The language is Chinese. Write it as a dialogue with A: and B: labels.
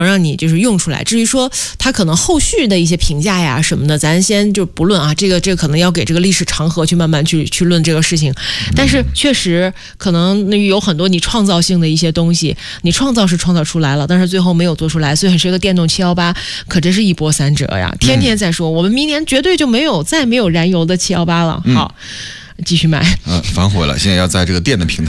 A: 让你就是用出来。至于说它可能后续的一些评价呀什么的，咱先就不论啊，这个可能要给这个历史长河去慢慢去论这个事情。但是确实可能有很多你创造性的一些东西，你创造是创造出来了，但是最后没有做出来，所以这个电动718可真是一波三折呀！天天在说，我们明年绝对就再没有燃油的718了。好，继续买。
B: 反悔了，现在要在这个电的平台